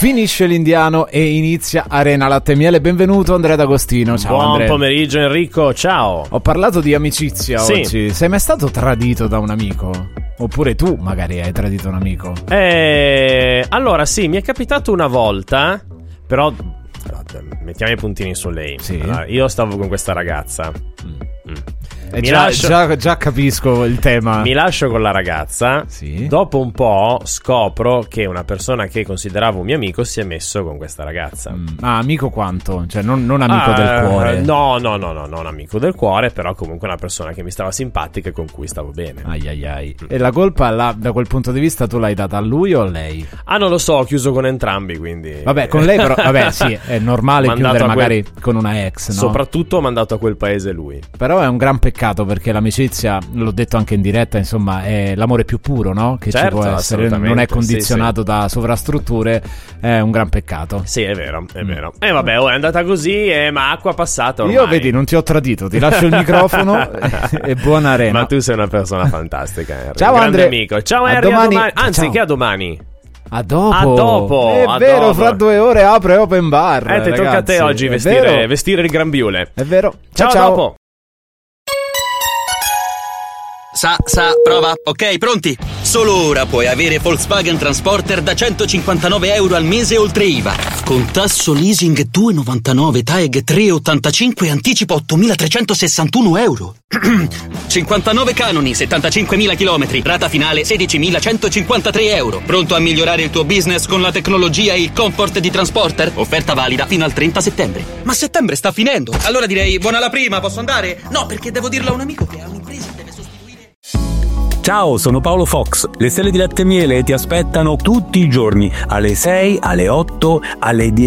Finisce l'Indiano e inizia Arena Latte e Miele. Benvenuto Andrea D'Agostino. Ciao. Buon Andrea. pomeriggio Enrico, ciao. Ho parlato di amicizia Sì. oggi. Sei mai stato tradito da un amico? Oppure tu magari hai tradito un amico? Allora sì, mi è capitato una volta, però mettiamo i puntini su lei. Sì. Allora, io stavo con questa ragazza. Già capisco il tema. Mi lascio con la ragazza. Sì. Dopo un po' scopro che una persona che consideravo un mio amico si è messo con questa ragazza. Ma amico quanto? Cioè non amico del cuore? No, non amico del cuore, però comunque una persona che mi stava simpatica e con cui stavo bene. Ai. E la colpa da quel punto di vista tu l'hai data a lui o a lei? Non lo so, ho chiuso con entrambi, quindi... Vabbè, con lei però, vabbè sì, è normale Mandato chiudere a magari con una ex, no? Soprattutto ho mandato a quel paese lui. Però è un gran peccato perché l'amicizia, l'ho detto anche in diretta, insomma, è l'amore più puro, no? Che Certo, ci può essere, non è condizionato da sovrastrutture, è un gran peccato. Sì, è vero. E vabbè, è andata così, ma acqua passata ormai. Io vedi, non ti ho tradito, ti lascio il microfono e buona Arena. Ma tu sei una persona fantastica, Henry. Ciao Grande Andre. amico. Ciao A Henry, domani. Anzi, Ciao. che a domani? A dopo. A È vero, dopo. fra 2 ore apre Open Bar. Ti tocca a te ragazzi. oggi È vero. vestire il grembiule. È vero. Ciao, ciao. dopo. Prova. Ok, pronti? Solo ora puoi avere Volkswagen Transporter da €159 al mese oltre IVA. Con tasso leasing 2,99, TAEG 3,85 e anticipo €8.361. 59 canoni, 75.000 chilometri, rata finale €16.153. Pronto a migliorare il tuo business con la tecnologia e il comfort di Transporter? Offerta valida fino al 30 settembre. Ma settembre sta finendo. Allora direi buona la prima, posso andare? No, perché devo dirlo a un amico che ha un'impresa e deve sostituire. Ciao, sono Paolo Fox. Le stelle di Latte e Miele ti aspettano tutti i giorni alle 6, alle 8, alle 10.